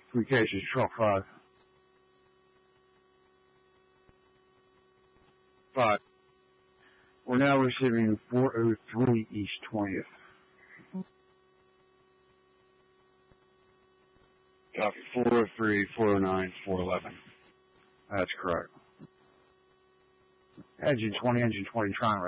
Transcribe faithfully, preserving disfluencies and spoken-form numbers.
Three cases, truck five. Five. We're now receiving four oh three East twentieth. Copy, four oh three, four oh nine, four eleven. That's correct. Engine twenty, engine twenty, trying to